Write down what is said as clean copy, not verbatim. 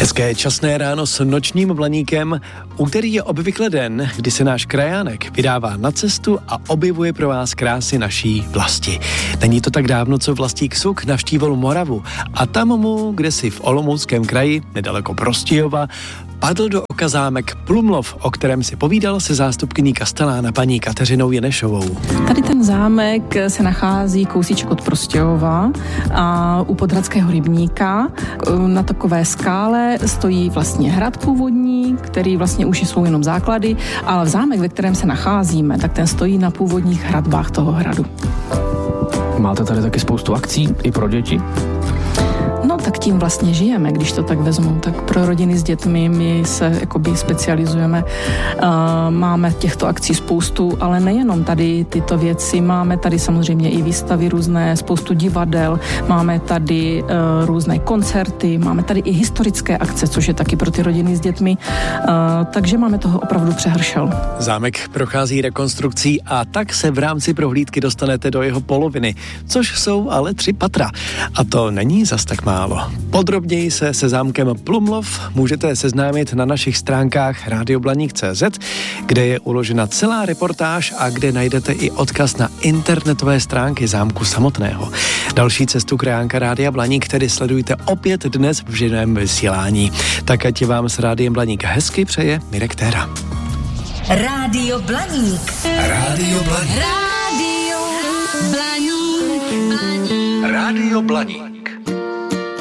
Hezké časné ráno s nočním Blaníkem. Úterý je obvykle den, kdy se náš krajánek vydává na cestu a objevuje pro vás krásy naší vlasti. Není to tak dávno, co Vlastík Suk navštívil Moravu a tam mu, kde si v Olomouckém kraji, nedaleko Prostějova, padl do oka zámek Plumlov, o kterém si povídal se zástupkyní kastelána paní Kateřinou Jenešovou. Tady ten zámek se nachází kousíček od Prostějova a u Podhradského rybníka. Na takové skále stojí vlastně hrad původní, který vlastně už jsou jenom základy, ale v zámek, ve kterém se nacházíme, tak ten stojí na původních hradbách toho hradu. Máte tady taky spoustu akcí i pro děti? No tak tím vlastně žijeme, když to tak vezmu. Tak pro rodiny s dětmi my se jakoby specializujeme. Máme těchto akcí spoustu, ale nejenom tady tyto věci. Máme tady samozřejmě i výstavy různé, spoustu divadel, máme tady různé koncerty, máme tady i historické akce, což je taky pro ty rodiny s dětmi. Takže máme toho opravdu přehršel. Zámek prochází rekonstrukcí a tak se v rámci prohlídky dostanete do jeho poloviny, což jsou ale 3 patra. A to není zas tak málo. Podrobněji se zámkem Plumlov můžete seznámit na našich stránkách radioblaník.cz, kde je uložena celá reportáž a kde najdete i odkaz na internetové stránky zámku samotného. Další cestu krajánka Rádia Blaník tedy sledujte opět dnes v živém vysílání. Tak ať vám s Rádiem Blaník hezky přeje Mirek Téra. Rádio Blaník. Rádio Blaník. Rádio Blaník. Rádio Blaník.